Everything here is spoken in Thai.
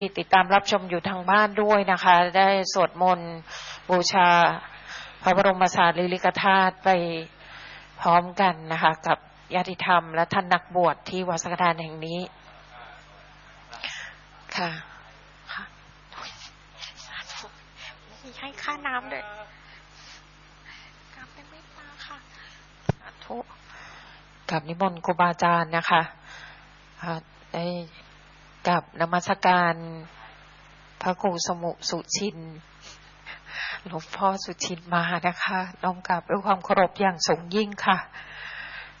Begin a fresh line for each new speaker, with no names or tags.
ติดตามรับชมอยู่ทางบ้านด้วยนะคะได้สวดมนต์บูชาพระบรมสารีริกธาตุไปพร้อมกันนะคะกับญาติธรรมและท่านนักบวชที่วัดสังฆทานแห่งนี้ค่ะให้ค่าน้ำด้วยกราบเป็นเมตตาค่ะสาธุกับนิมนต์ครูบาอาจารย์นะคะได้กับนมัสการพระครูสมุสุชินหลวงพ่อสุชินมานะคะน้อมกราบด้วยความเคารพอย่างสูงยิ่งค่ะ